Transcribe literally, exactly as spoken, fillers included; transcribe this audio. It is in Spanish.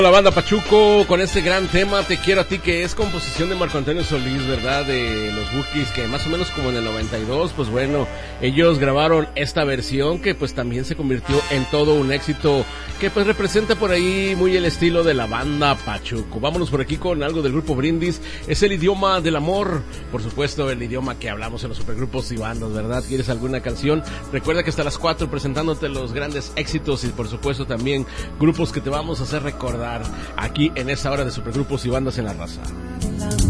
La banda Pachuco con este gran tema Te quiero a ti, que es composición de Marco Antonio Solís, ¿verdad? De los Bukis, que más o menos como en el noventa y dos, pues bueno, ellos grabaron esta versión que pues también se convirtió en todo un éxito, que pues representa por ahí muy el estilo de la banda Pachuco. Vámonos por aquí con algo del grupo Brindis. Es el idioma del amor, por supuesto el idioma que hablamos en los supergrupos y bandas, ¿verdad? ¿Quieres alguna canción? Recuerda que hasta las cuatro presentándote los grandes éxitos y por supuesto también grupos que te vamos a hacer recordar aquí en esta hora de supergrupos y bandas en la raza.